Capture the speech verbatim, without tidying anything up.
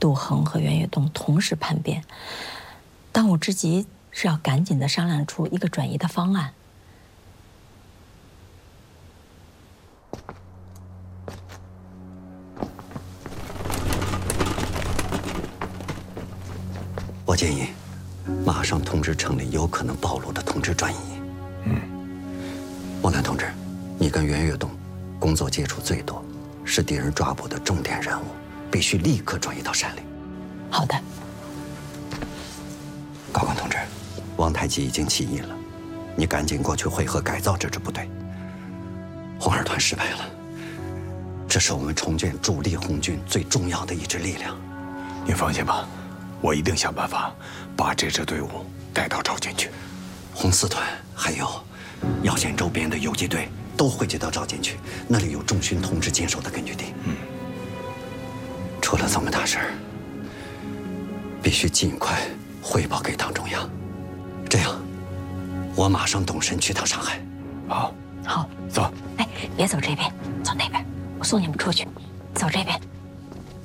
杜衡和袁跃东同时叛变，当务之急是要赶紧的商量出一个转移的方案。 我建议，马上通知城里有可能暴露的同志转移。 嗯， 莫南同志，你跟袁跃东工作接触最多，是敌人抓捕的重点人物，必须立刻转移到山里。 好的。 高官同志，王太吉已经起义了，你赶紧过去会合改造这支部队。红二团失败了，这是我们重建主力红军最重要的一支力量。 您放心吧，我一定想办法把这支队伍带到赵军去。 红四团还有耀县周边的游击队都汇集到赵军去，那里有众勋同志坚守的根据地。 嗯， 出了这么大事儿，必须尽快汇报给党中央。这样，我马上动身去趟上海。 好， 好， 走。 哎，别走这边，走那边，我送你们出去。走这边。